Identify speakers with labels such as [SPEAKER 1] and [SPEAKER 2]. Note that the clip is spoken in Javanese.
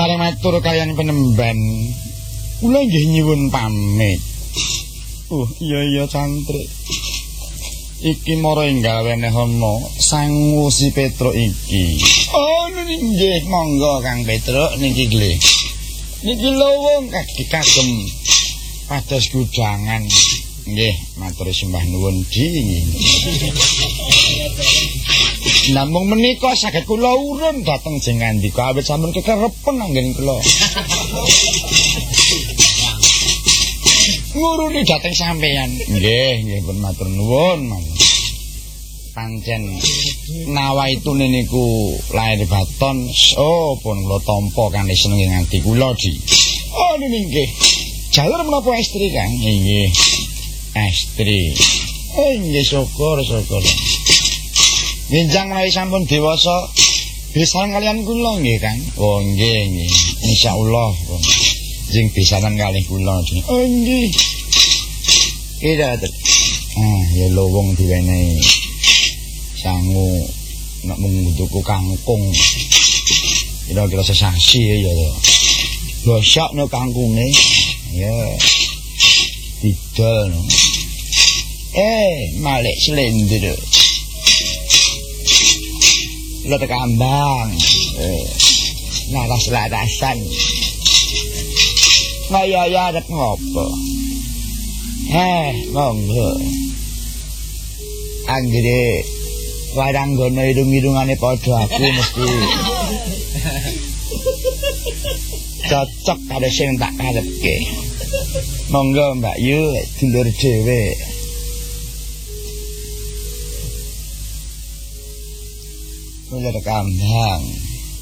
[SPEAKER 1] Sareng matur kaliyan penemban. Kula nggih nyuwun pamit. Iya cantrik. Iki mara enggal wenehana sangu si Petruk iki. Oh nggih monggo Kang Petruk niki nggih. Niki lowong kagem pados gudangan. Nggih matur sembah nuwun dingin. Namung menika saged kula urun dhateng jengandika awit sampun kekarepen anggen kula. Nguruni dhateng sampeyan. Nggih pun matur nuwun. Pancen nawaitune niku lair baton pun kula tampa kanthi seneng nganti kula di. Oh nggih. Jalur menapa estri Kang? Nggih. Estri. Nggih syukur. Minjang menawi sampun dewasa besaran kalian kula nggih Kang. Oh nggih. Insyaallah. Jeng besaran kalih kula. Oh nggih. Ida. Ya lowong diwenehi sangu nek mung tuku kangkung. Kira-kira sesasi ya. Bosok no kangkunge. Ya. Didol. Malik slender. Lot kambang. Laras-larasan. Kaya arep ngopo? Monggo. Anggere waranggana irung-irungane padha aku mesti cocok karo sing tak karepke. Monggo Mbak Yu dulur dhewe. Mulai kambang.